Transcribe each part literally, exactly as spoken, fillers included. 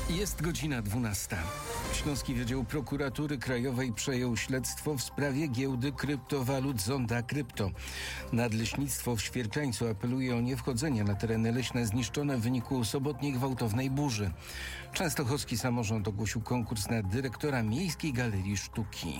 Jest godzina dwunasta. Śląski Wydział Prokuratury Krajowej przejął śledztwo w sprawie giełdy kryptowalut Zonda Krypto. Nadleśnictwo w Świerklańcu apeluje o niewchodzenie na tereny leśne zniszczone w wyniku sobotniej gwałtownej burzy. Częstochowski samorząd ogłosił konkurs na dyrektora Miejskiej Galerii Sztuki.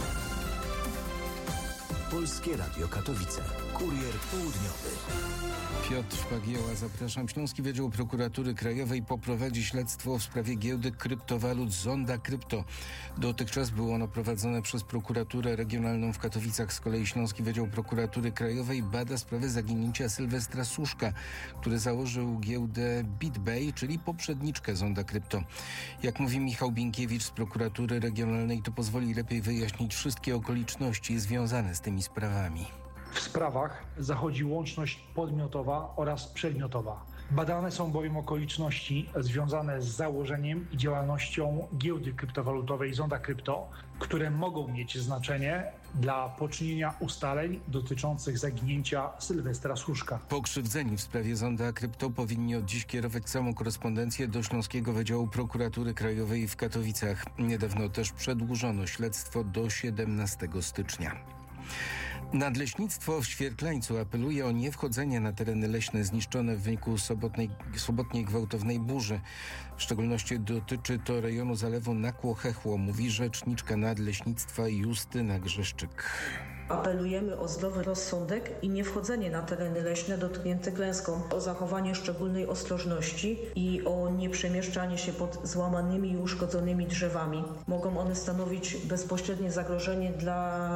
Polskie Radio Katowice. Kurier południowy. Piotr Szpagieła, zapraszam. Śląski Wydział Prokuratury Krajowej poprowadzi śledztwo w sprawie giełdy kryptowalut Zonda Krypto. Dotychczas było ono prowadzone przez Prokuraturę Regionalną w Katowicach. Z kolei Śląski Wydział Prokuratury Krajowej bada sprawę zaginięcia Sylwestra Suszka, który założył giełdę BitBay, czyli poprzedniczkę Zonda Krypto. Jak mówi Michał Binkiewicz z Prokuratury Regionalnej, to pozwoli lepiej wyjaśnić wszystkie okoliczności związane z tymi sprawami. W sprawach zachodzi łączność podmiotowa oraz przedmiotowa. Badane są bowiem okoliczności związane z założeniem i działalnością giełdy kryptowalutowej Zonda Krypto, które mogą mieć znaczenie dla poczynienia ustaleń dotyczących zaginięcia Sylwestra Suszka. Pokrzywdzeni w sprawie Zonda Krypto powinni od dziś kierować całą korespondencję do Śląskiego Wydziału Prokuratury Krajowej w Katowicach. Niedawno też przedłużono śledztwo do siedemnastego stycznia. Nadleśnictwo w Świerklańcu apeluje o niewchodzenie na tereny leśne zniszczone w wyniku sobotniej, sobotniej gwałtownej burzy. W szczególności dotyczy to rejonu zalewu Nakło-Chechło, mówi rzeczniczka Nadleśnictwa Justyna Grzeszczyk. Apelujemy o zdrowy rozsądek i niewchodzenie na tereny leśne dotknięte klęską, o zachowanie szczególnej ostrożności i o nieprzemieszczanie się pod złamanymi i uszkodzonymi drzewami. Mogą one stanowić bezpośrednie zagrożenie dla